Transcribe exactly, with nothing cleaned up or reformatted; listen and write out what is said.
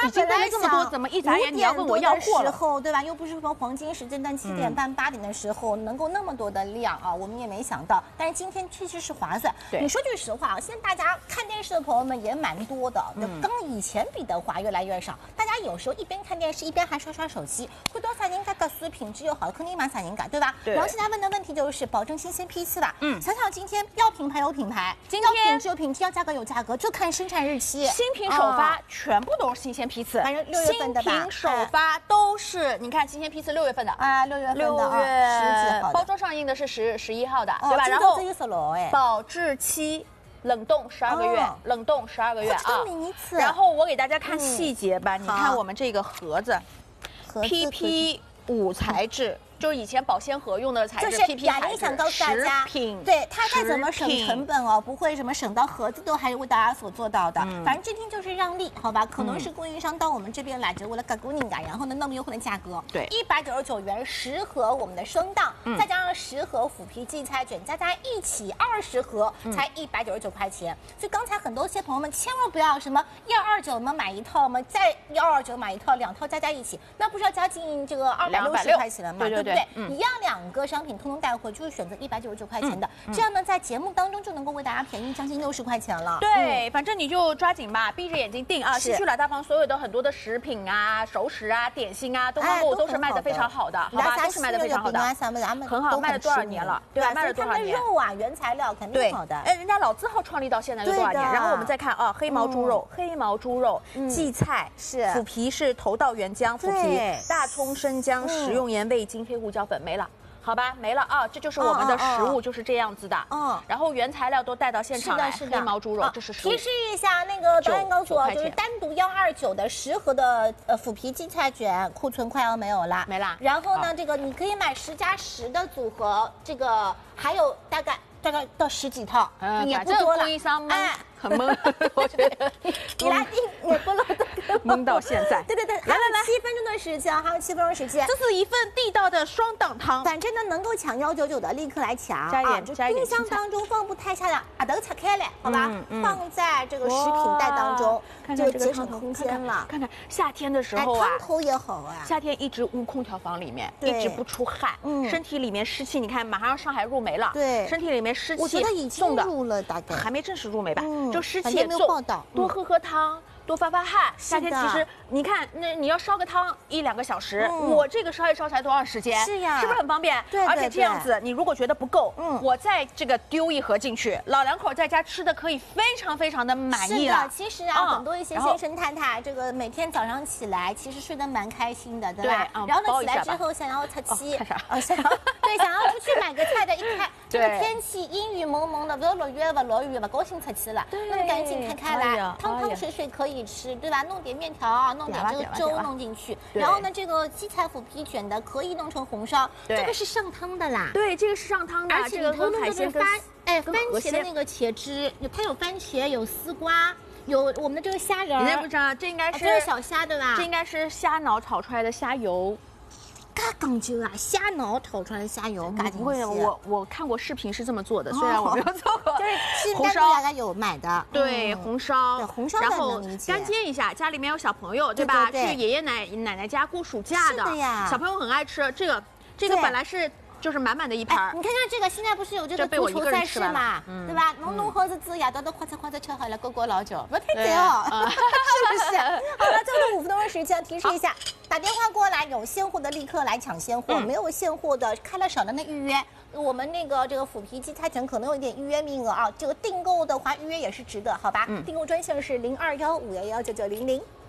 已经问了这么多，怎么一眨眼你要问我要货了？ 时候对吧？又不是说黄金时间段七点半、八点的时候能够那么多的量啊，我们也没想到。但是今天确实是划算。你说句实话啊，现在大家看电视的朋友们也蛮多的，跟以前比的话越来越少。大家有时候一边看电视一边还刷刷手机，会多啥人家个水品质又好，肯定买啥人家，对吧？对。然后现在问的问题就是保证新鲜批次吧。嗯。想想今天要品牌有品牌，今天要品质有品质，要价格有价格，就看生产日期。 新品首发全部都是新鲜批次， 反正六月份的吧。 新品首发都是，你看新鲜批次六月份的啊，六月份的六月十几号， 包装上印的是十十一号的，对吧？然后保质期。冷冻十二个月，哦、冷冻十二个月啊！然后我给大家看细节吧，嗯、你看我们这个盒子 ，P P 五材质。就是以前保鲜盒用的材质 ，P P 材质， 想告诉大家，对它再怎么省成本哦，不会什么省到盒子都还是为大家所做到的。嗯、反正这天就是让利，好吧？可能是供应商到我们这边来，就为了搞供应感，然后呢那么优惠的价格， 对， 一百九十九元十盒我们的升档，嗯、再加上十盒腐皮荠菜卷，加加一起二十盒才一百九十九块钱。所以刚才很多些朋友们千万不要什么一二九我们买一套，我们再幺二九买一套，两套加在一起，那不是要加进这个二百六十块钱了吗？对不对？对，嗯、你要两个商品通通带回，就是选择一百九十九块钱的，嗯、这样呢，在节目当中就能够为大家便宜将近六十块钱了。 对，嗯、反正你就抓紧吧，闭着眼睛订啊！西区老大方所有的很多的食品啊、熟食啊、点心啊，东方购物都是卖的非常好的，好吧？都是卖的非常好的，很好，卖了多少年了？对吧？卖了多少年？ 肉啊，原材料肯定好的。 哎，人家老字号创立到现在有多少年？然后我们再看啊，黑毛猪肉、黑毛猪肉、荠菜是腐皮是头道原浆腐皮，大葱、生姜、食用盐、味精、黑胡椒粉没了。好吧，没了啊，这就是我们的食物，就是这样子的。嗯，然后原材料都带到现场来，黑毛猪肉，这是提示一下，那个导演告诉我，就是单独幺二九的十盒的呃腐皮荠菜卷库存快要没有了， 没了。 然后呢，这个你可以买十加十的组合，这个还有大概大概到十几套，也不多了。 哎。很懵，我觉得你来订也不漏的， 懵到现在。 对对对，来来来，七分钟的时间，还有七分钟时间， 这是一份地道的双档汤。 反正呢，能够抢幺九九的立刻来抢， 加一点，加一点。 冰箱当中放不太下的，啊，都拆开来，好吧，放在这个食品袋当中，就节省空间了。 看看夏天的时候啊， 汤头也好啊， 夏天一直捂空调房里面，一直不出汗，身体里面湿气，你看马上要上海入梅了， 对， 身体里面湿气， 我觉得已经入了，大概还没正式入梅吧。就湿气也重，多喝喝汤，多发发汗。夏天其实你看，那你要烧个汤一两个小时，我这个烧一烧才多长时间？ 是呀， 是不是很方便？ 对， 而且这样子，你如果觉得不够，嗯，我再这个丢一盒进去，老两口在家吃的可以非常非常的满意了。 其实啊，很多一些先生太太，这个每天早上起来其实睡得蛮开心的，对吧？然后呢，起来之后想要出去， 哦， 想要对，想要出去买个菜的，一看这个天气阴雨蒙蒙的，不要落雨，不落雨，不高兴出去了，那么赶紧开开来，汤汤水水可以吃，对吧？弄点面条啊，弄点这个粥弄进去，然后呢，这个荠菜腐皮卷的可以弄成红烧，这个是上汤的啦。 对，这个是上汤的， 而且这个跟海鲜跟哎番茄的那个茄汁，它有番茄，有丝瓜。有我们的这个虾仁， 你认不知道？这应该是这是小虾对吧？ 这应该是虾脑炒出来的虾油。 嘎讲究啊，虾脑炒出来的虾油，嘎不会，我我看过视频是这么做的，虽然我没有做过。 就是红烧大家有买的， 对红烧， 对红烧， 然后干煎一下，家里面有小朋友对吧？去爷爷奶奶奶家过暑假的，小朋友很爱吃这个，这个本来是。就是满满的一盘， 你看看这个，现在不是有这个足球赛事嘛，对吧？弄弄盒子子夜到都快餐快餐吃好了，过过老酒，不太对哦，是不是？好了，最后五分钟的时间，提示一下，打电话过来，有现货的立刻来抢现货，没有现货的开了少的那预约。我们那个这个腐皮荠菜卷可能有一点预约名额啊，这个订购的话预约也是值得，好吧？订购专线是零二幺五幺幺九九零零。